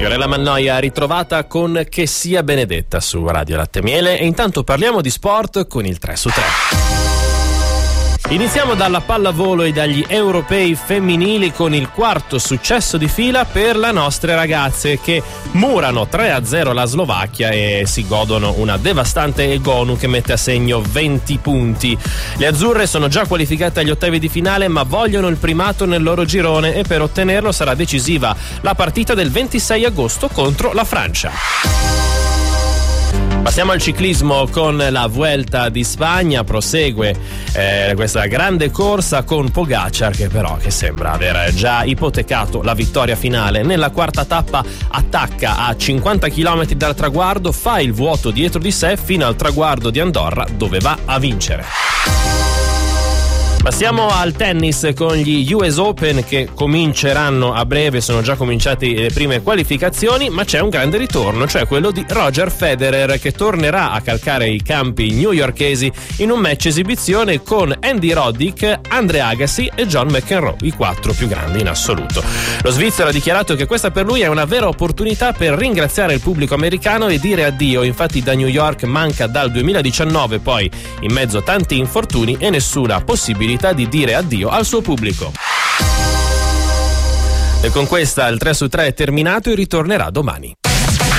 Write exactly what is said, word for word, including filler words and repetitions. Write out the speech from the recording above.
Fiorella Mannoia ritrovata con Che sia benedetta su Radio Latte e Miele, e intanto parliamo di sport con il tre su tre. Iniziamo dalla pallavolo e dagli europei femminili con il quarto successo di fila per le nostre ragazze, che murano tre a zero la Slovacchia e si godono una devastante Egonu che mette a segno venti punti. Le azzurre sono già qualificate agli ottavi di finale, ma vogliono il primato nel loro girone e per ottenerlo sarà decisiva la partita del ventisei agosto contro la Francia. Passiamo al ciclismo con la Vuelta di Spagna. Prosegue eh, questa grande corsa con Pogacar, che però che sembra aver già ipotecato la vittoria finale. Nella quarta tappa attacca a cinquanta chilometri dal traguardo, fa il vuoto dietro di sé fino al traguardo di Andorra, dove va a vincere. Passiamo al tennis con gli U S Open che cominceranno a breve, sono già cominciate le prime qualificazioni, ma c'è un grande ritorno, cioè quello di Roger Federer, che tornerà a calcare i campi newyorkesi in un match esibizione con Andy Roddick, Andre Agassi e John McEnroe, i quattro più grandi in assoluto. Lo svizzero ha dichiarato che questa per lui è una vera opportunità per ringraziare il pubblico americano e dire addio, infatti da New York manca dal duemiladiciannove, poi in mezzo a tanti infortuni e nessuna possibilità di dire addio al suo pubblico. E con questa il tre su tre è terminato e ritornerà domani.